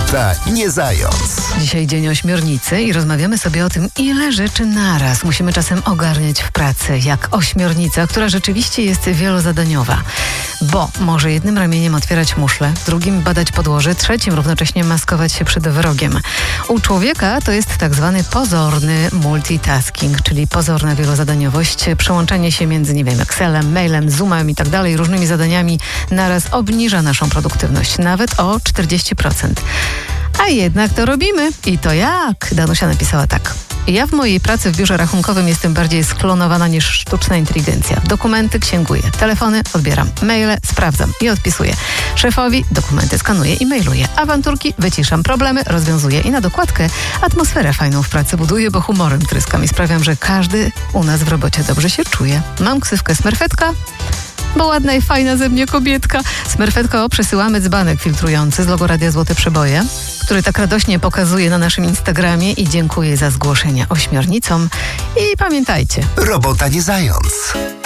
Robota nie zając. Dzisiaj dzień ośmiornicy i rozmawiamy sobie o tym, ile rzeczy naraz musimy czasem ogarniać w pracy, jak ośmiornica, która rzeczywiście jest wielozadaniowa. Bo może jednym ramieniem otwierać muszlę, drugim badać podłoże, trzecim równocześnie maskować się przed wrogiem. U człowieka to jest tak zwany pozorny multitasking, czyli pozorna wielozadaniowość, przełączanie się między, Excelem, mailem, Zoomem i tak dalej, różnymi zadaniami naraz obniża naszą produktywność, nawet o 40%. A jednak to robimy. I to jak? Danusia napisała tak. Ja w mojej pracy w biurze rachunkowym jestem bardziej sklonowana niż sztuczna inteligencja. Dokumenty księguję, telefony odbieram, maile sprawdzam i odpisuję. Szefowi dokumenty skanuję i mailuję. Awanturki wyciszam, problemy rozwiązuję i na dokładkę atmosferę fajną w pracy buduję, bo humorem tryskam i sprawiam, że każdy u nas w robocie dobrze się czuje. Mam ksywkę Smerfetka, bo ładna i fajna ze mnie kobietka. Smerfetko, przesyłamy dzbanek filtrujący z logo Radia Złote Przeboje, który tak radośnie pokazuje na naszym Instagramie i dziękuję za zgłoszenia ośmiornicom. I pamiętajcie. Robota nie zając.